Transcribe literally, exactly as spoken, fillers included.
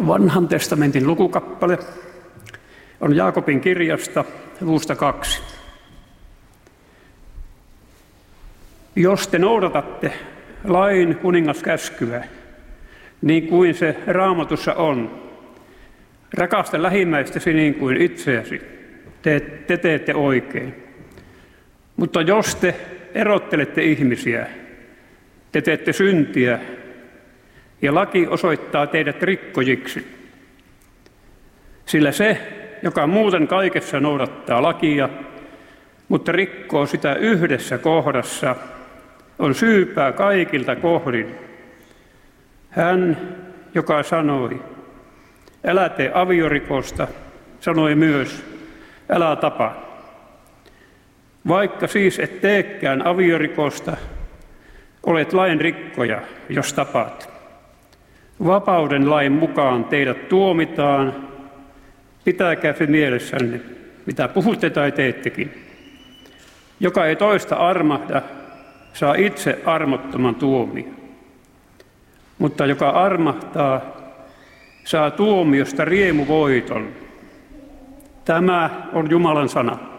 Vanhan testamentin lukukappale on Jaakobin kirjasta luvusta kaksi. Jos te noudatatte lain kuningaskäskyä, niin kuin se Raamatussa on, rakasta lähimmäistäsi niin kuin itseäsi, te, te teette oikein. Mutta jos te erottelette ihmisiä, te teette syntiä, ja laki osoittaa teidät rikkojiksi. Sillä se, joka muuten kaikessa noudattaa lakia, mutta rikkoo sitä yhdessä kohdassa, on syypää kaikilta kohdin. Hän, joka sanoi, älä tee aviorikosta, sanoi myös, älä tapa. Vaikka siis et teekään aviorikosta, olet lain rikkoja, jos tapaat. Vapauden lain mukaan teidät tuomitaan, pitäkää se mielessänne, mitä puhutte tai teettekin. Joka ei toista armahda, saa itse armottoman tuomion. Mutta joka armahtaa, saa tuomiosta riemuvoiton. Tämä on Jumalan sana.